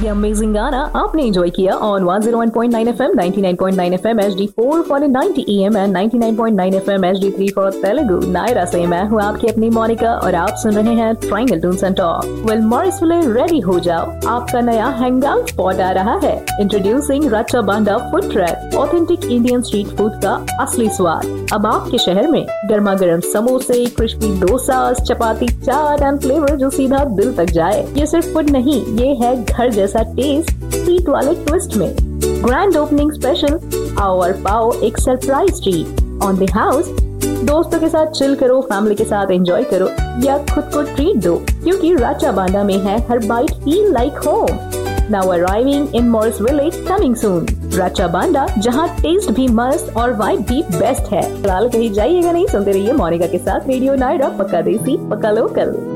ये अमेजिंग गाना आपने एंजॉय किया on 101.9 FM, 99.9 FM HD4 for 90 AM and 99.9 FM HD3 for Telugu. Naira से मैं हूँ आपकी अपनी मोनिका और आप सुन रहे हैं triangle Toons and talk. Well Morrisville ready हो जाओ, आपका नया हैंगआउट स्पॉट आ रहा है। इंट्रोड्यूसिंग रचा बांडा food track, authentic Indian street food का असली स्वाद। अब आपके शहर में गर्मा गर्म समोसे, crispy dosa, chapati, chaat and flavour जो सीधा दिल तक जाए। ये सिर्फ फूड नहीं, ये है घर जैसा टेस्ट स्वीट वाले ट्विस्ट में। ग्रैंड ओपनिंग स्पेशल आवर पाओ एक surprise treat on the house. दोस्तों के साथ चिल करो, फैमिली के साथ एंजॉय करो या खुद को ट्रीट दो, क्योंकि राचा बांडा में है हर bite feel like home. Now arriving इन मॉरिसविले, कमिंग सून। राचा बांडा, जहां टेस्ट भी मस्त और वाइब भी बेस्ट है। फिलहाल कहीं जाइएगा नहीं, सुनते रहिए मोनिका के साथ रेडियो नायरा, पक्का देसी पक्का लोकल।